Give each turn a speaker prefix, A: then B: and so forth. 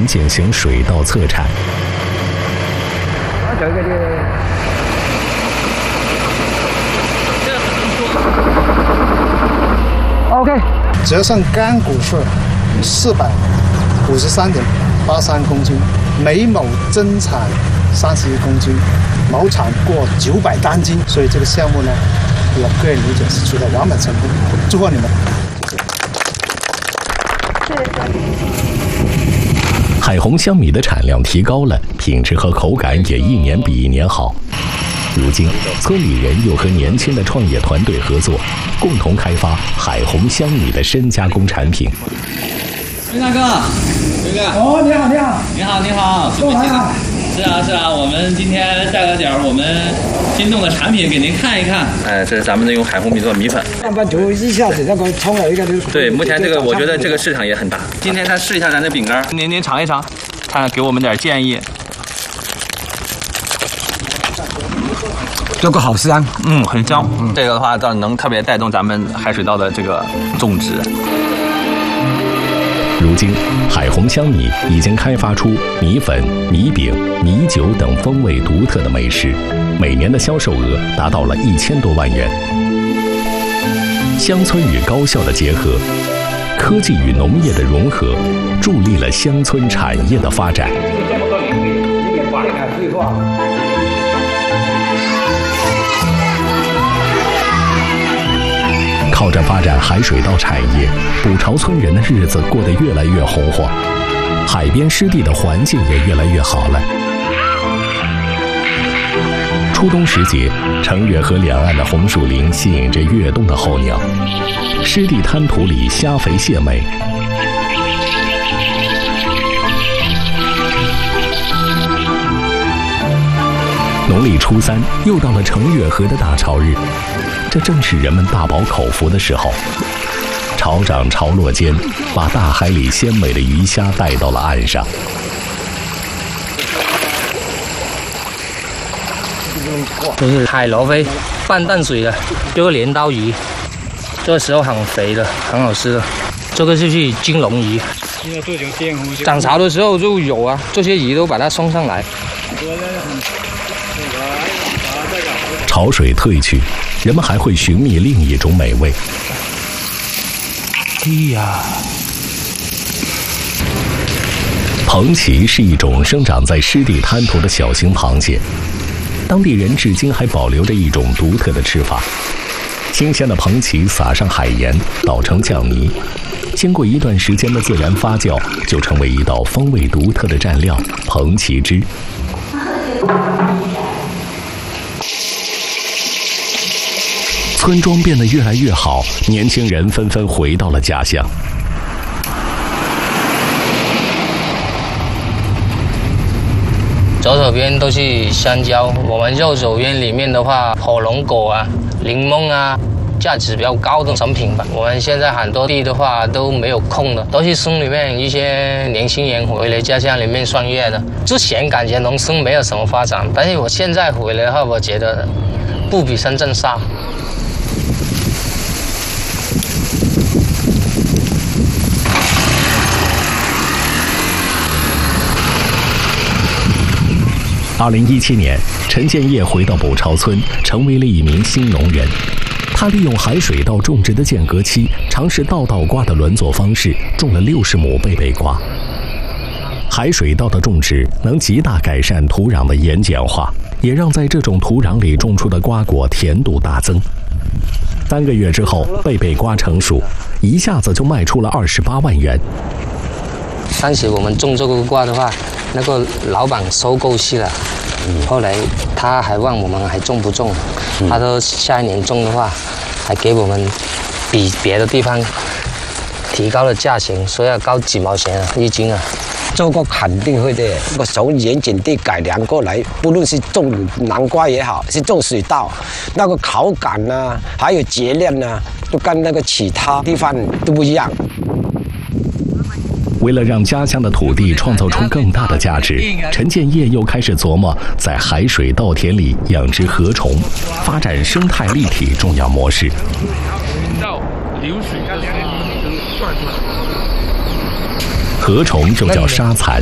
A: 船进行水稻测产。
B: OK， 折算干股税453.83公斤，每亩增产31公斤，亩产过900单斤，所以这个项目呢，我个人理解是取得完美成功，祝贺你们！
A: 海虹香米的产量提高了，品质和口感也一年比一年好。如今，村里人又和年轻的创业团队合作，共同开发海虹香米的深加工产品。
C: 刘大哥，刘哥，
B: 哦，你好，你好，
C: 你好，你好，
B: 都来了。
C: 是啊，是啊，我们今天带了点我们新种的产品给您看一看。这是咱们用海虹米做米粉。
B: 上班族一下子那个冲了一个。
C: 对，目前这个我觉得这个市场也很大。今天他试一下咱这饼干，您尝一尝，看给我们点建议。
B: 这个好香，
C: 很香。这个的话，倒能特别带动咱们海水稻的这个种植。
A: 如今，海虹香米已经开发出米粉、米饼、米酒等风味独特的美食，每年的销售额达到了1000多万元。乡村与高校的结合，科技与农业的融合，助力了乡村产业的发展。靠着发展海水稻产业，补巢村人的日子过得越来越红火，海边湿地的环境也越来越好了。初冬时节，成月河两岸的红树林吸引着越冬的候鸟，湿地滩涂里虾肥蟹美。农历初3，又到了成月河的大潮日。这正是人们大饱口福的时候，潮涨潮落间，把大海里鲜美的鱼虾带到了岸上。
D: 这是海螺菲，半淡水的，这个镰刀鱼，这个时候很肥的，很好吃的。这个就是金龙鱼，涨潮的时候就有啊，这些鱼都把它送上来。
A: 潮水退去，人们还会寻觅另一种美味。
D: 哎呀，
A: 蓬旗是一种生长在湿地滩涂的小型螃蟹，当地人至今还保留着一种独特的吃法：新鲜的蓬旗撒上海盐，捣成酱泥，经过一段时间的自然发酵，就成为一道风味独特的蘸料——蓬旗汁。村庄变得越来越好，年轻人纷纷回到了家乡。
D: 左手边都是香蕉，我们右手边里面的话，火龙果啊、柠檬啊，价值比较高的产品吧。我们现在很多地的话都没有空的，都是村里面一些年轻人回来家乡里面创业的。之前感觉农村没有什么发展，但是我现在回来的话，我觉得不比深圳差。
A: 2017年，陈建业回到补巢村，成为了一名新农人。他利用海水稻种植的间隔期，尝试稻瓜的轮作方式，种了60亩贝贝瓜。海水稻的种植能极大改善土壤的盐碱化，也让在这种土壤里种出的瓜果甜度大增。3个月之后，贝贝瓜成熟，一下子就卖出了28万元。
D: 当时我们种这个瓜的话，那个老板收购去了，后来他还问我们还种不种，他说下一年种的话，还给我们比别的地方提高了价钱，说要高几毛钱1斤啊。
E: 这个肯定会的，我从盐碱地改良过来，不论是种南瓜也好，是种水稻，那个口感啊，还有质量啊，都跟那个其他地方都不一样。
A: 为了让家乡的土地创造出更大的价值，陈建业又开始琢磨在海水稻田里养殖河虫，发展生态立体种养模式。河虫就叫沙蚕，